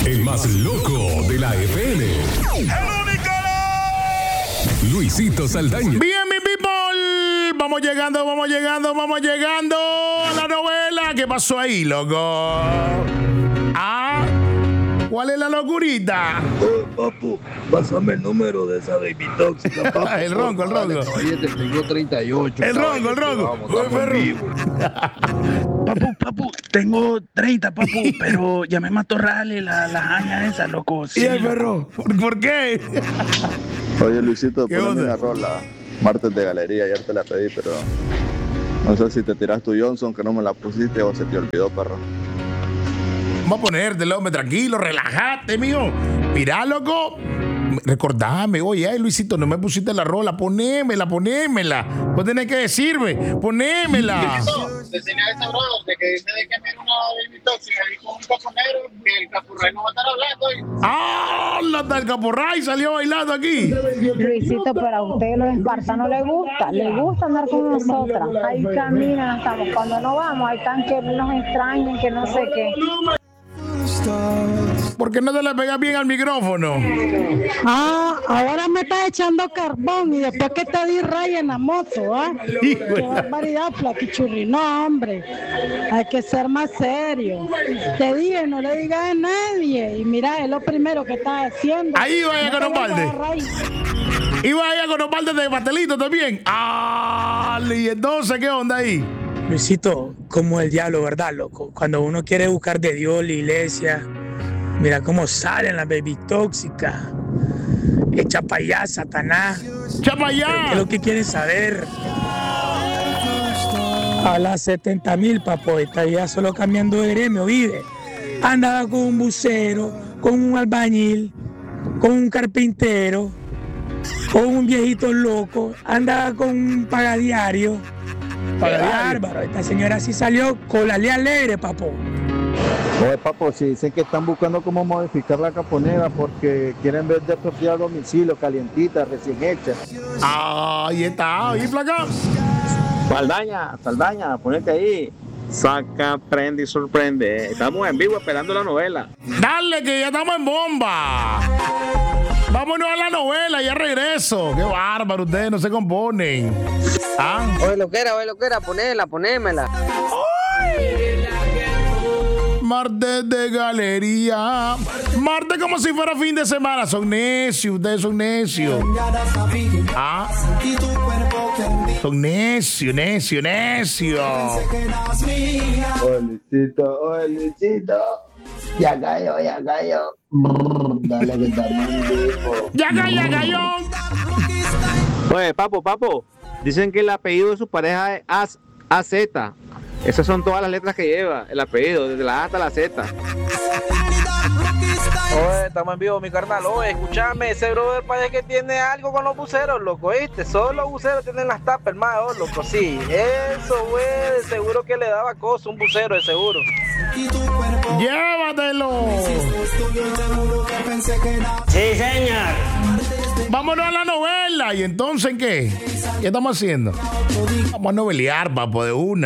El más loco de la FM. ¡El único! Luisito Saldaña. Bien, mi people. Vamos llegando a la novela. ¿Qué pasó ahí, loco? ¿Cuál es la locurita? Papu, pásame el número de esa baby tóxica, papu. El ronco. Oye, te tengo 38. El ronco. Vamos, Papu, tengo 30, papu, pero ya me mató Rale la jaña esa, loco. Sí, ¿y el perro? ¿Por qué? Oye, Luisito, ponme una rola. Martes de galería, ayer te la pedí, pero no sé si te tiras tu Johnson, que no me la pusiste, o se te olvidó, perro. Vamos a ponértelo, hombre, tranquilo, relájate, mijo. Mirá, loco. Recordame, oye, Luisito, no me pusiste la rola, ponémela. Vos tenés que decirme, ponémela. Decirle a ese brother de que dice de que tiene una baby tóxica y con un caponero, que el capurray no va a estar hablando. La del capurray salió bailando aquí. Luisito, pero a usted los espartanos les gusta andar con nosotras. Ahí caminan, estamos. Cuando no vamos, ahí están que nos extrañen, que no sé qué. ¿Por qué no te le pegas bien al micrófono? Ahora me estás echando carbón y después que te di raya en la moto, Qué barbaridad, flaquichurri. No, hombre, hay que ser más serio. Te dije, no le digas a nadie. Y mira, es lo primero que estás haciendo. Ahí vaya con Osvalde. Y vaya con Osvalde de pastelito también. Y entonces, ¿qué onda ahí? Luisito, como el diablo, ¿verdad, loco? Cuando uno quiere buscar de Dios, la iglesia, mira cómo salen las baby tóxicas. Echa para allá, Satanás. ¡Echa para allá! ¿Qué es lo que quieren saber? A las 70,000, papo, está ya solo cambiando de gremio, vive. Andaba con un bucero, con un albañil, con un carpintero, con un viejito loco, andaba con un pagadiario. Bárbaro, esta señora sí salió con la ley alegre, papo. Oye, papo, si dicen que están buscando cómo modificar la caponera porque quieren vender propiedad a domicilio, calientita, recién hecha. Ahí está, ahí placa. Saldaña, ponete ahí. Saca, prende y sorprende. Estamos en vivo esperando la novela. Dale, que ya estamos en bomba. Vámonos a la novela, ya regreso. Qué bárbaro, ustedes no se componen. Oye, loquera, ponémela. Martes de galería. Martes como si fuera fin de semana. Son necios, ustedes son necios. Son necios. Oye, Luisito. Ya cayó. Dale que estamos en vivo. Ya cayó. Oye, papo, dicen que el apellido de su pareja es AZ. Esas son todas las letras que lleva el apellido, desde la A hasta la Z. Oye, estamos en vivo, mi carnal. Oye, escúchame, ese brother parece que tiene algo con los buceros, loco, ¿viste? Solo los buceros tienen las tapas, hermano, loco, sí. Eso, güey, de seguro que le daba cosa un bucero, de seguro. ¡Llévatelo! Sí, señor. Vámonos a la novela. ¿Y entonces qué? ¿Qué estamos haciendo? Vamos a novelear, papo, de una.